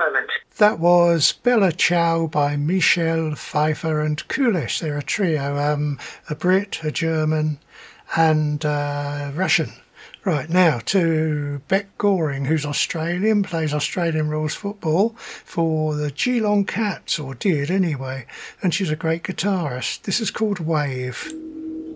moment. That was Bella Ciao by Michelle Pfeiffer and Kulish. They're a trio, a Brit, a German and Russian. Right, now to Beck Goring, who's Australian, plays Australian rules football for the Geelong Cats, or did anyway, and she's a great guitarist. This is called Wave.